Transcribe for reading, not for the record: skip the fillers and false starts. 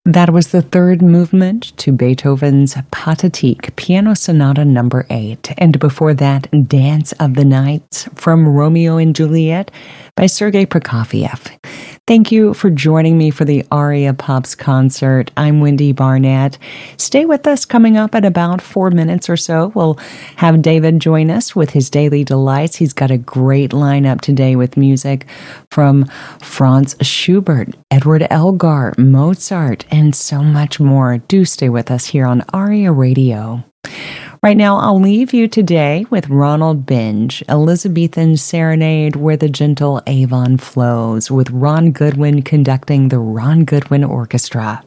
That was the third movement to Beethoven's Pathetique, Piano Sonata Number 8. And before that, Dance of the Nights from Romeo and Juliet by Sergei Prokofiev. Thank you for joining me for the Aria Pops concert. I'm Wendy Barnett. Stay with us. Coming up in about 4 minutes or so, we'll have David join us with his Daily Delights. He's got a great lineup today with music from Franz Schubert, Edward Elgar, Mozart, and so much more. Do stay with us here on Aria Radio. Right now, I'll leave you today with Ronald Benge, Elizabethan Serenade Where the Gentle Avon Flows, with Ron Goodwin conducting the Ron Goodwin Orchestra.